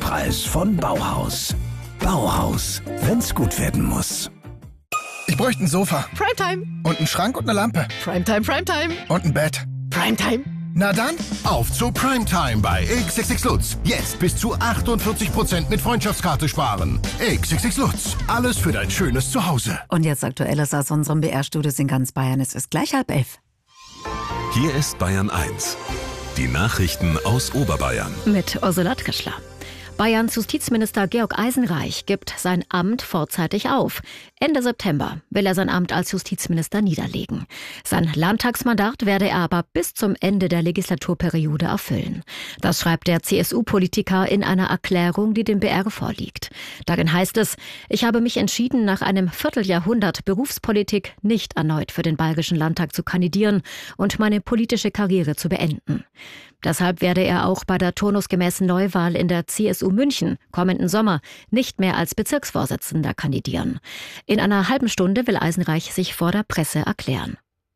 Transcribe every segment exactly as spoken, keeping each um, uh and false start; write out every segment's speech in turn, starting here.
Aufpreis von Bauhaus. Bauhaus, wenn's gut werden muss. Ich bräuchte ein Sofa. Primetime. Und einen Schrank und eine Lampe. Primetime, Primetime. Und ein Bett. Primetime. Na dann, auf zu Primetime bei X X X Lutz. Jetzt bis zu achtundvierzig Prozent mit Freundschaftskarte sparen. X X X Lutz. Alles für dein schönes Zuhause. Und jetzt Aktuelles aus unserem B R-Studios in ganz Bayern. Es ist gleich halb elf. Hier ist Bayern eins. Die Nachrichten aus Oberbayern. Mit Ursula Trischler. Bayerns Justizminister Georg Eisenreich gibt sein Amt vorzeitig auf. Ende September will er sein Amt als Justizminister niederlegen. Sein Landtagsmandat werde er aber bis zum Ende der Legislaturperiode erfüllen. Das schreibt der C S U-Politiker in einer Erklärung, die dem B R vorliegt. Darin heißt es: Ich habe mich entschieden, nach einem Vierteljahrhundert Berufspolitik nicht erneut für den Bayerischen Landtag zu kandidieren und meine politische Karriere zu beenden. Deshalb werde er auch bei der turnusgemäßen Neuwahl in der C S U München kommenden Sommer nicht mehr als Bezirksvorsitzender kandidieren. In einer halben Stunde will Eisenreich sich vor der Presse erklären.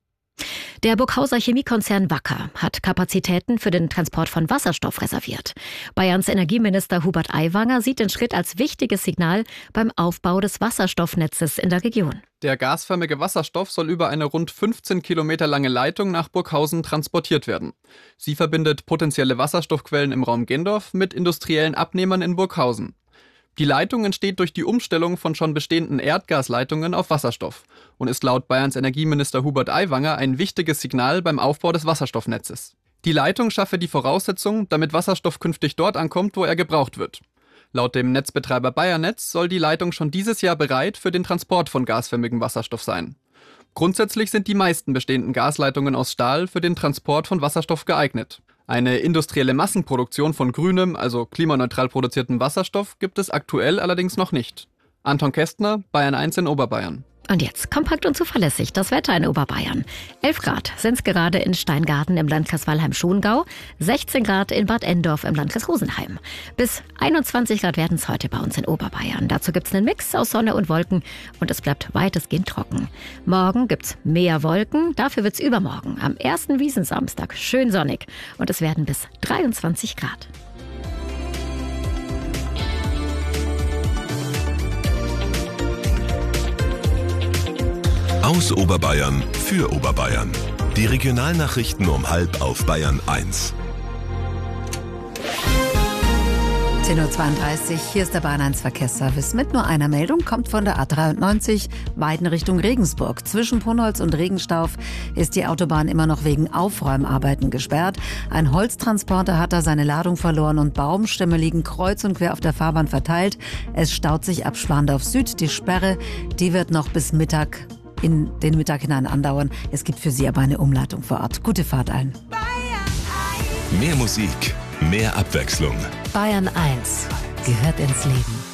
Der Burghauser Chemiekonzern Wacker hat Kapazitäten für den Transport von Wasserstoff reserviert. Bayerns Energieminister Hubert Aiwanger sieht den Schritt als wichtiges Signal beim Aufbau des Wasserstoffnetzes in der Region. Der gasförmige Wasserstoff soll über eine rund fünfzehn Kilometer lange Leitung nach Burghausen transportiert werden. Sie verbindet potenzielle Wasserstoffquellen im Raum Gendorf mit industriellen Abnehmern in Burghausen. Die Leitung entsteht durch die Umstellung von schon bestehenden Erdgasleitungen auf Wasserstoff und ist laut Bayerns Energieminister Hubert Aiwanger ein wichtiges Signal beim Aufbau des Wasserstoffnetzes. Die Leitung schaffe die Voraussetzung, damit Wasserstoff künftig dort ankommt, wo er gebraucht wird. Laut dem Netzbetreiber Bayernetz soll die Leitung schon dieses Jahr bereit für den Transport von gasförmigem Wasserstoff sein. Grundsätzlich sind die meisten bestehenden Gasleitungen aus Stahl für den Transport von Wasserstoff geeignet. Eine industrielle Massenproduktion von grünem, also klimaneutral produziertem Wasserstoff gibt es aktuell allerdings noch nicht. Anton Kästner, Bayern eins in Oberbayern. Und jetzt kompakt und zuverlässig das Wetter in Oberbayern. elf Grad sind es gerade in Steingarten im Landkreis Weilheim-Schongau, sechzehn Grad in Bad Endorf im Landkreis Rosenheim. Bis einundzwanzig Grad werden es heute bei uns in Oberbayern. Dazu gibt es einen Mix aus Sonne und Wolken und es bleibt weitestgehend trocken. Morgen gibt es mehr Wolken, dafür wird es übermorgen am ersten Wiesensamstag schön sonnig und es werden bis dreiundzwanzig Grad. Aus Oberbayern für Oberbayern. Die Regionalnachrichten um halb auf Bayern eins. zehn Uhr zweiunddreißig, hier ist der Bayern eins Verkehrsservice mit nur einer Meldung, kommt von der A dreiundneunzig, Weiden Richtung Regensburg. Zwischen Punholz und Regenstauf ist die Autobahn immer noch wegen Aufräumarbeiten gesperrt. Ein Holztransporter hat da seine Ladung verloren und Baumstämme liegen kreuz und quer auf der Fahrbahn verteilt. Es staut sich ab Splandorf Süd. Die Sperre, die wird noch bis Mittag in den Mittag hinein andauern. Es gibt für Sie aber eine Umleitung vor Ort. Gute Fahrt allen. Mehr Musik, mehr Abwechslung. Bayern eins gehört ins Leben.